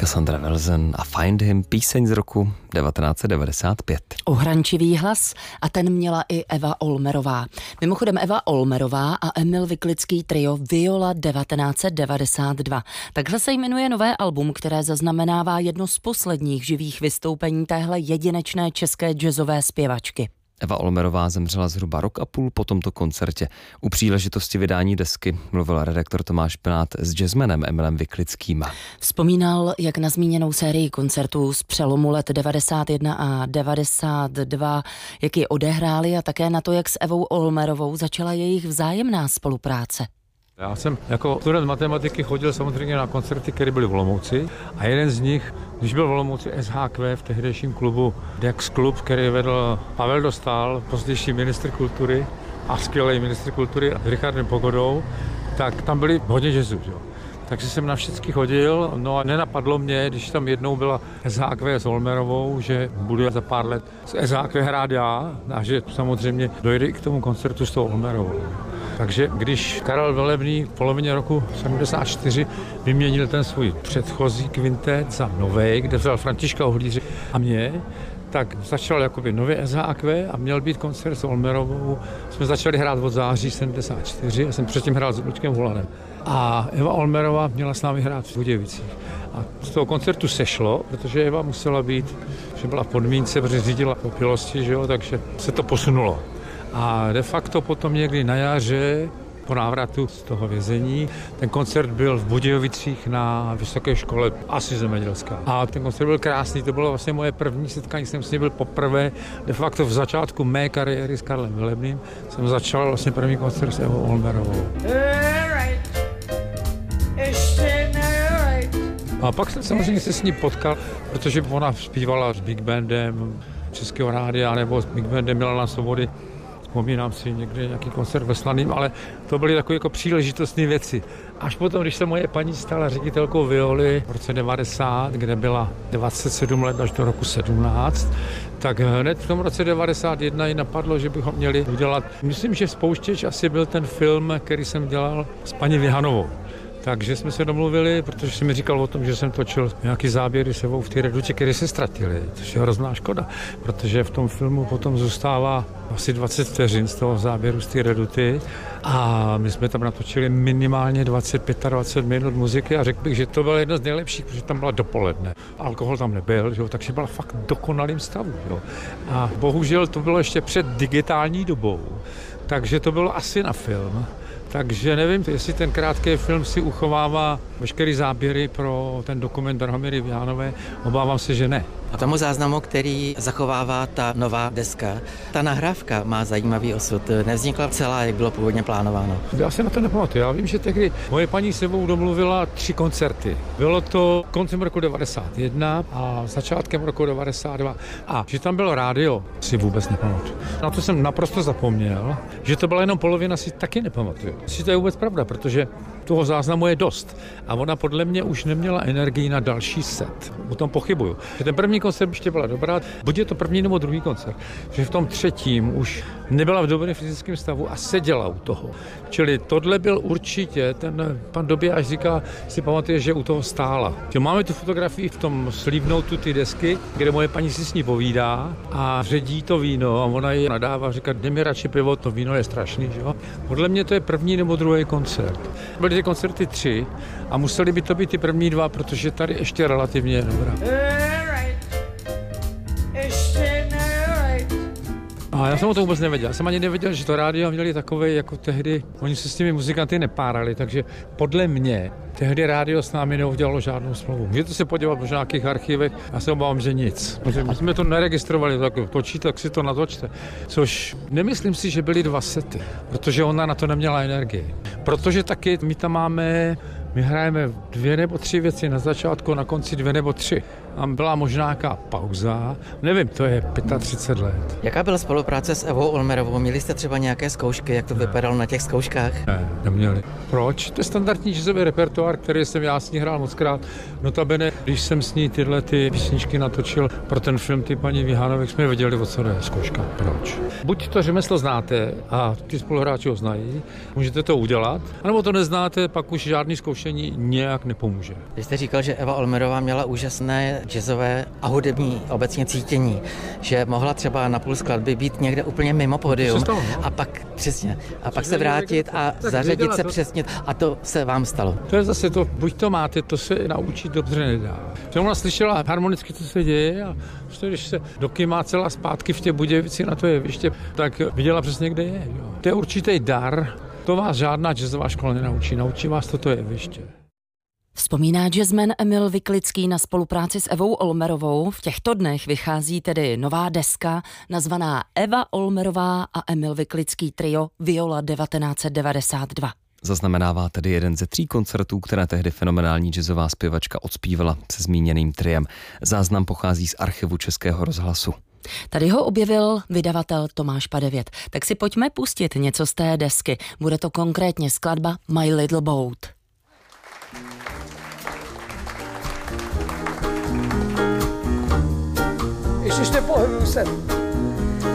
Cassandra Wilson a Find Him, píseň z roku 1995. Ohrančivý hlas a ten měla i Eva Olmerová. Mimochodem Eva Olmerová a Emil Viklický trio Viola 1992. Takhle se jmenuje nové album, které zaznamenává jedno z posledních živých vystoupení téhle jedinečné české jazzové zpěvačky. Eva Olmerová zemřela zhruba rok a půl po tomto koncertě. U příležitosti vydání desky mluvil redaktor Tomáš Pilát s jazzmanem Emilem Viklickým. Vzpomínal, jak na zmíněnou sérii koncertů z přelomu let 91 a 92, jak ji odehráli a také na to, jak s Evou Olmerovou začala jejich vzájemná spolupráce. Já jsem jako student matematiky chodil samozřejmě na koncerty, které byly v Olomouci a jeden z nich, když byl v Olomouci SHQ v tehdejším klubu Dex Klub, který vedl Pavel Dostál, pozdější ministr kultury a skvělý ministr kultury s Richardem Pogodou, tak tam byli hodně jazzu, jo. Takže jsem na všechny chodil, no a nenapadlo mě, když tam jednou byla SHQ s Olmerovou, že budu za pár let s SHQ hrát já a že samozřejmě dojde i k tomu koncertu s tou Olmerovou. Takže když Karel Velebný v polovině roku 74 vyměnil ten svůj předchozí kvintet za novej, kde vzal Františka Ohlíře a mě, tak začal jakoby nově SHQ a měl být koncert s Olmerovou. Jsme začali hrát od září 74, já jsem předtím hrál s Lučkem Hulanem. A Eva Olmerová měla s námi hrát v Budějovicích. A z toho koncertu sešlo, protože Eva musela být, že byla v podmínce, protože řídila opilosti, že jo, takže se to posunulo. A de facto potom někdy na jaře, po návratu z toho vězení, ten koncert byl v Budějovicích na vysoké škole, asi zemědělská. A ten koncert byl krásný, to bylo vlastně moje první setkání, jsem s ním byl poprvé, de facto v začátku mé kariéry s Karlem Velebným, jsem začal vlastně první koncert s Evou Olmerovou. A pak jsem samozřejmě se s ní potkal, protože ona zpívala s Big Bandem Českého rádia nebo s Big Bandem Milana Svobody. Vzpomínám si někde nějaký koncert ve Slaným, ale to byly takové jako příležitostné věci. Až potom, když se moje paní stala ředitelkou Violy v roce 90, kde byla 27 let až do roku 17, tak hned v tom roce 91 ji napadlo, že bychom měli udělat, myslím, že spouštěč asi byl ten film, který jsem dělal s paní Vihanovou. Takže jsme se domluvili, protože jsem mi říkal o tom, že jsem točil nějaký záběry s Evou v té redutě, které se ztratily. To je hrozná škoda, protože v tom filmu potom zůstává asi 20 vteřin z toho záběru z té reduty a my jsme tam natočili minimálně 20-25 minut muziky a řekl bych, že to bylo jedno z nejlepších, protože tam byla dopoledne. Alkohol tam nebyl, že? Takže byla fakt v dokonalým stavu. Jo? A bohužel to bylo ještě před digitální dobou, takže to bylo asi na film. Takže nevím, jestli ten krátký film si uchovává veškeré záběry pro ten dokument Drahomíry Vihanové. Obávám se, že ne. A tomu záznamu, který zachovává ta nová deska, ta nahrávka má zajímavý osud. Nevznikla celá, jak bylo původně plánováno. Já si na to nepamatuju. Já vím, že tehdy moje paní sebou domluvila 3 koncerty. Bylo to koncem roku 91 a začátkem roku 92. A že tam bylo rádio, si vůbec nepamatuju. Na to jsem naprosto zapomněl. Že to byla jenom polovina, si taky nepamatuju. Si to je vůbec pravda, protože toho záznamu je dost. A ona podle mě už neměla energii na další set. O tom pochybuju. Že ten první koncert ještě byla dobrá, buď je to první nebo druhý koncert. Že v tom třetím už nebyla v dobrém fyzickém stavu a seděla u toho. Čili tohle byl určitě, ten pan Dobijáš říká, si pamatuje, že u toho stála. Že máme tu fotografii v tom sleeve notu ty desky, kde moje paní si s ní povídá a ředí to víno a ona ji nadává, říká, dej mi radši pivo, to víno je strašný, že jo. Podle mě to je první nebo druhý koncert. Byly ty koncerty 3 a museli by to být ty první 2, protože tady ještě relativně je dobrá. A já jsem o tom vůbec nevěděl. Já jsem ani nevěděl, že to rádio měli takové jako tehdy. Oni se s těmi muzikanty nepárali, takže podle mě tehdy rádio s námi neudělalo žádnou smlouvu. Můžete se podívat po nějakých archivech, já se obávám, že nic. Protože my jsme to neregistrovali, tak točí, tak si to natočte. Což nemyslím si, že byly 2 sety, protože ona na to neměla energii. Protože taky my tam máme, my hrajeme 2 nebo 3 věci na začátku, na konci 2 nebo 3. a byla možná nějaká pauza. Nevím, to je 35 let. Jaká byla spolupráce s Evou Olmerovou? Měli jste třeba nějaké zkoušky, jak to vypadalo na těch zkouškách? Ne, neměli. Proč? To je standardní jazzový repertoár, který jsem já s ní hrál mockrát. Notabene, když jsem s ní tyhle písničky natočil pro ten film Ty paní Vihanovek, jsme věděli, o co jde zkouška. Proč? Buď to řemeslo znáte a ty spoluhráči ho znají, můžete to udělat, anebo to neznáte, pak už žádný zkoušení nějak nepomůže. Když jste říkal, že Eva Olmerová měla úžasné jazzové a hudební obecně cítění, že mohla třeba na půl skladby být někde úplně mimo pódium a pak přesně, a pak se vrátit a zařadit se přesně, a to se vám stalo. To je zase to, buď to máte, to se naučit dobře nedá. Že ona slyšela harmonicky, co se děje, a když se dokymá celá zpátky v těch Budějovici na to jeviště, tak viděla přesně, kde je. Jo. To je určitý dar, to vás žádná jazzová škola nenaučí, naučí vás toto jeviště. Vzpomíná jazzman Emil Vyklický na spolupráci s Evou Olmerovou. V těchto dnech vychází tedy nová deska nazvaná Eva Olmerová a Emil Vyklický trio Viola 1992. Zaznamenává tedy jeden ze 3 koncertů, které tehdy fenomenální jazzová zpěvačka odspívala se zmíněným triem. Záznam pochází z archivu Českého rozhlasu. Tady ho objevil vydavatel Tomáš Padevět. Tak si pojďme pustit něco z té desky. Bude to konkrétně skladba My Little Boat. Ježiš, nepohybuju se.